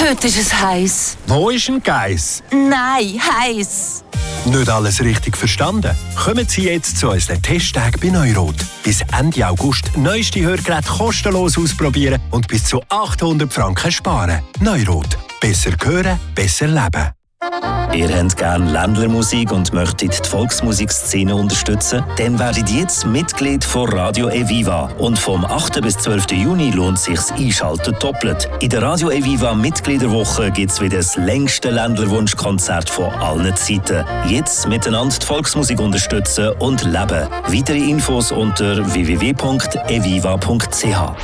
Heute ist es heiß. Wo ist ein Geiss? Nein, heiß. Nicht alles richtig verstanden? Kommen Sie jetzt zu unseren Testtagen bei Neurot. Bis Ende August neueste Hörgeräte kostenlos ausprobieren und bis zu 800 Franken sparen. Neurot. Besser hören, besser leben. Ihr habt gerne Ländlermusik und möchtet die Volksmusikszene unterstützen? Dann werdet jetzt Mitglied von Radio Eviva. Und vom 8. bis 12. Juni lohnt es sich Einschalten doppelt. In der Radio Eviva Mitgliederwoche gibt es wieder das längste Ländlerwunschkonzert von allen Zeiten. Jetzt miteinander die Volksmusik unterstützen und leben. Weitere Infos unter www.eviva.ch.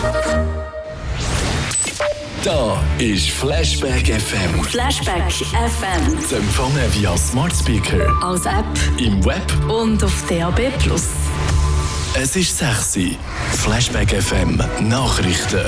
Da ist Flashback FM. Flashback FM. Zu empfangen via Smart Speaker, Als App im Web. und auf DAB+. Es ist 6 Uhr. Flashback FM Nachrichten.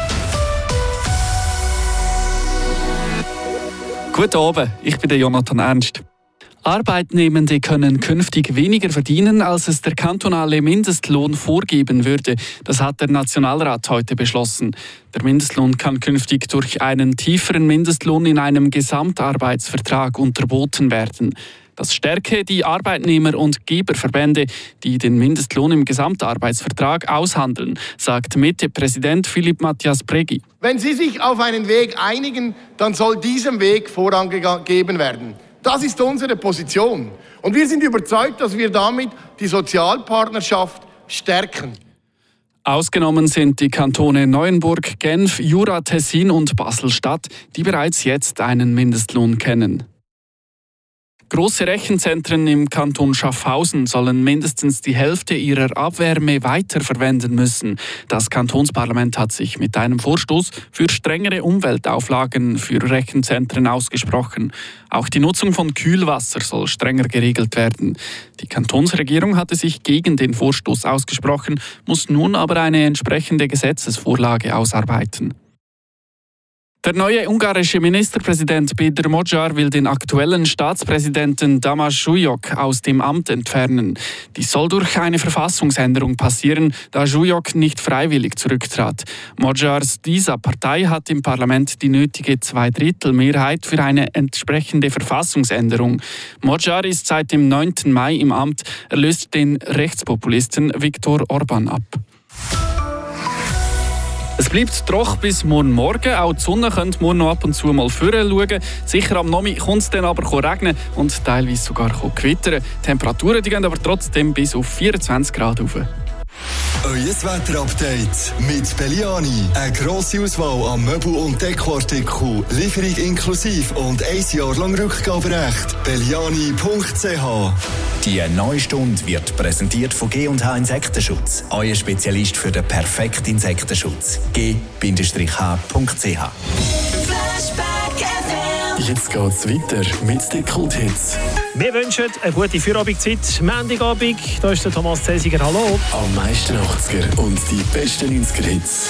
Guten Abend, ich bin der Jonathan Ernst. Arbeitnehmende können künftig weniger verdienen, als es der kantonale Mindestlohn vorgeben würde. Das hat der Nationalrat heute beschlossen. Der Mindestlohn kann künftig durch einen tieferen Mindestlohn in einem Gesamtarbeitsvertrag unterboten werden. Das stärke die Arbeitnehmer- und Geberverbände, die den Mindestlohn im Gesamtarbeitsvertrag aushandeln, sagt Mitte-Präsident Philipp Matthias Pregi. Wenn Sie sich auf einen Weg einigen, dann soll diesem Weg Vorrang gegeben werden. Das ist unsere Position. Und wir sind überzeugt, dass wir damit die Sozialpartnerschaft stärken. Ausgenommen sind die Kantone Neuenburg, Genf, Jura, Tessin und Basel-Stadt, die bereits jetzt einen Mindestlohn kennen. Grosse Rechenzentren im Kanton Schaffhausen sollen mindestens die Hälfte ihrer Abwärme weiterverwenden müssen. Das Kantonsparlament hat sich mit einem Vorstoß für strengere Umweltauflagen für Rechenzentren ausgesprochen. Auch die Nutzung von Kühlwasser soll strenger geregelt werden. Die Kantonsregierung hatte sich gegen den Vorstoß ausgesprochen, muss nun aber eine entsprechende Gesetzesvorlage ausarbeiten. Der neue ungarische Ministerpräsident Péter Magyar will den aktuellen Staatspräsidenten Tamás Zsujok aus dem Amt entfernen. Dies soll durch eine Verfassungsänderung passieren, da Zsujok nicht freiwillig zurücktrat. Magyars dieser Partei hat im Parlament die nötige 2/3-Mehrheit für eine entsprechende Verfassungsänderung. Magyar ist seit dem 9. Mai im Amt. Er löst den Rechtspopulisten Viktor Orbán ab. Es bleibt trocken bis morgen. Auch die Sonne könnte morgen noch ab und zu mal schauen. Sicher am Nachmittag kommt es dann aber regnen und teilweise sogar gewittern. Die Temperaturen gehen aber trotzdem bis auf 24 Grad rauf. Euer Wetterupdate mit Belliani. Eine grosse Auswahl an Möbel- und Dekoartikeln, Lieferung inklusive und 1 Jahr lang Rückgaberecht. Belliani.ch. Die neue Stunde wird präsentiert von G&H Insektenschutz. Euer Spezialist für den perfekten Insektenschutz. G-H.ch. Jetzt geht's weiter mit den Kulthits. Wir wünschen eine gute Feierabendszeit. Montagabend, da ist der Thomas Cäsiger. Hallo. Am meisten 80er und die besten 90er-Hits.